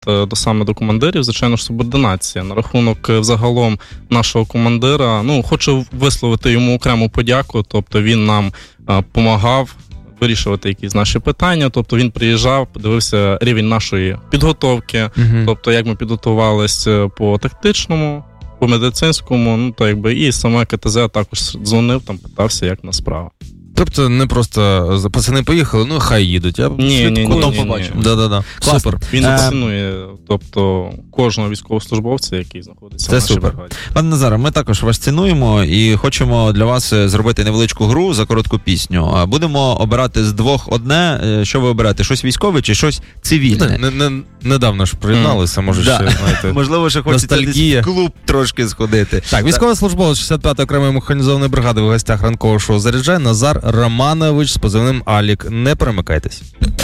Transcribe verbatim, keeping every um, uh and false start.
до саме до командирів, звичайно ж, субординація. На рахунок взагалом нашого командира, ну, хочу висловити йому окрему подяку, тобто він нам допомагав вирішувати якісь наші питання, тобто він приїжджав, подивився рівень нашої підготовки, угу. тобто як ми підготувалися по тактичному, по медицинському, ну, то якби і саме КТЗ також дзвонив, там питався, як на справа. Тобто не просто пацани поїхали, ну хай їдуть, я ні, ні, потім ні, побачу. Ні. Да-да-да. Супер. Він е... цінує, тобто кожного військовослужбовця, який знаходиться це в нашій супер. бригаді. Пане Назаре, ми також вас цінуємо і хочемо для вас зробити невеличку гру за коротку пісню. Будемо обирати з двох одне. Що ви оберете? Щось військове чи щось цивільне? Не, не, не, недавно ж приєдналися, mm. може да. ще, знаєте, можливо, ще хочеться десь в клуб трошки сходити. Так, військовослужбовець шістдесят п'ятої окремої механізованої бригади в гостях ранкового шоу «Заряджай» Назар Романович з позивним Алік. Не перемикайтесь.